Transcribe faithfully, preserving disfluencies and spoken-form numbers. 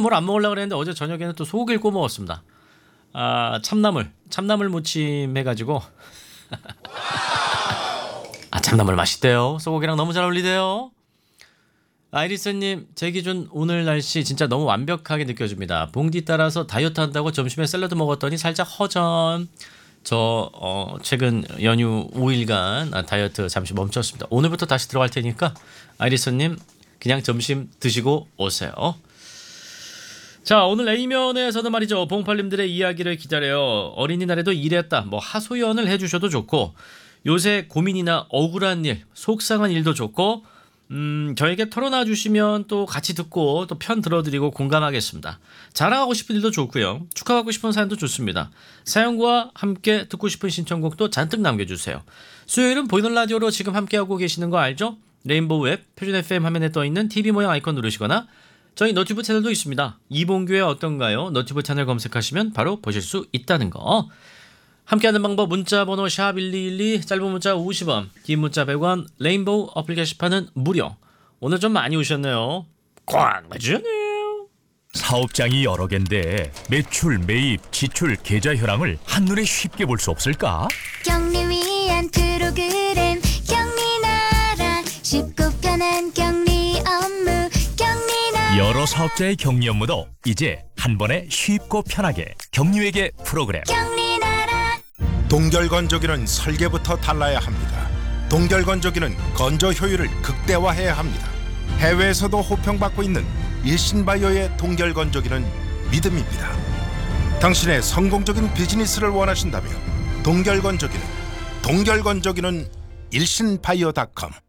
뭘 안 먹으려고 그랬는데 어제 저녁에는 또 소고기를 구워 먹었습니다. 아, 참나물, 참나물 무침 해가지고. 아, 참나물 맛있대요. 소고기랑 너무 잘 어울리대요. 아이리스님, 제 기준 오늘 날씨 진짜 너무 완벽하게 느껴집니다. 봉디 따라서 다이어트 한다고 점심에 샐러드 먹었더니 살짝 허전. 저 어, 최근 연휴 오 일간 아, 다이어트 잠시 멈췄습니다. 오늘부터 다시 들어갈 테니까 아이리스님 그냥 점심 드시고 오세요. 자, 오늘 A면에서는 말이죠. 봉팔님들의 이야기를 기다려요. 어린이날에도 일했다. 뭐 하소연을 해주셔도 좋고 요새 고민이나 억울한 일, 속상한 일도 좋고 음, 저에게 털어놔 주시면 또 같이 듣고 또 편 들어드리고 공감하겠습니다. 자랑하고 싶은 일도 좋고요. 축하받고 싶은 사연도 좋습니다. 사연과 함께 듣고 싶은 신청곡도 잔뜩 남겨주세요. 수요일은 보이는 라디오로 지금 함께하고 계시는 거 알죠? 레인보우 앱, 표준 에프엠 화면에 떠있는 티비 모양 아이콘 누르시거나 저희 너튜브 채널도 있습니다. 이봉규의 어떤가요? 너튜브 채널 검색하시면 바로 보실 수 있다는 거. 함께하는 방법 문자번호 샵 일이일이, 짧은 문자 오십 원, 긴 문자 백 원, 레인보우 어플 게시판은 무료. 오늘 좀 많이 오셨네요. 꽉 맞으네요. 사업장이 여러 개인데 매출, 매입, 지출, 계좌 현황을 한눈에 쉽게 볼 수 없을까? 경리 위한 프로그램 경리나라, 쉽고 편한 경리 업무 경리나라. 여러 사업자의 격리 업무도 이제 한 번에 쉽고 편하게 격리회계 프로그램. 경리나라. 동결건조기는 설계부터 달라야 합니다. 동결건조기는 건조 효율을 극대화해야 합니다. 해외에서도 호평받고 있는 일신바이오의 동결건조기는 믿음입니다. 당신의 성공적인 비즈니스를 원하신다면 동결건조기는 동결건조기는 일신바이오닷컴.